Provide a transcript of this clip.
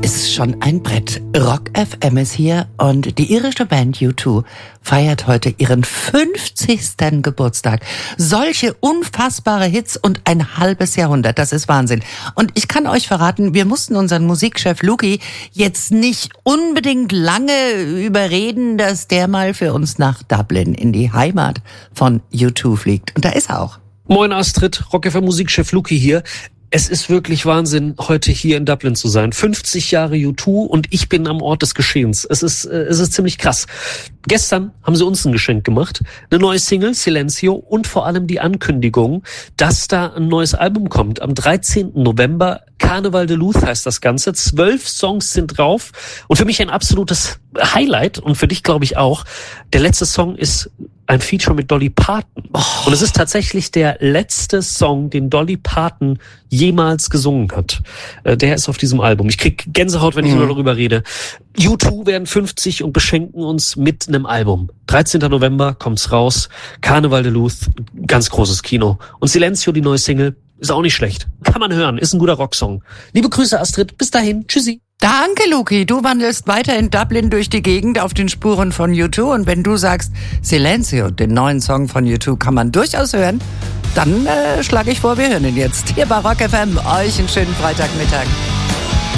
ist schon ein Brett. Rock FM ist hier und die irische Band U2 feiert heute ihren 50. Geburtstag. Solche unfassbare Hits und ein halbes Jahrhundert, das ist Wahnsinn. Und ich kann euch verraten, wir mussten unseren Musikchef Luki jetzt nicht unbedingt lange überreden, dass der mal für uns nach Dublin in die Heimat von U2 fliegt. Und da ist er auch. Moin Astrid, Rock FM Musikchef Luki hier. Es ist wirklich Wahnsinn, heute hier in Dublin zu sein. 50 Jahre U2 und ich bin am Ort des Geschehens. Es ist ziemlich krass. Gestern haben sie uns ein Geschenk gemacht. Eine neue Single, Silencio, und vor allem die Ankündigung, dass da ein neues Album kommt. Am 13. November, Carnival de Louth heißt das Ganze. 12 Songs sind drauf. Und für mich ein absolutes Highlight und für dich glaube ich auch. Der letzte Song ist ein Feature mit Dolly Parton. Und es ist tatsächlich der letzte Song, den Dolly Parton jemals gesungen hat. Der ist auf diesem Album. Ich krieg Gänsehaut, wenn ich nur darüber rede. U2 werden 50 und beschenken uns mit einem Album. 13. November kommt's raus. Carnival de Louth, ganz großes Kino. Und Silencio, die neue Single, ist auch nicht schlecht. Kann man hören, ist ein guter Rocksong. Liebe Grüße, Astrid. Bis dahin. Tschüssi. Danke, Luki. Du wandelst weiter in Dublin durch die Gegend auf den Spuren von U2. Und wenn du sagst, Silencio, den neuen Song von U2, kann man durchaus hören, dann schlage ich vor, wir hören ihn jetzt. Hier bei Rock FM. Euch einen schönen Freitagmittag.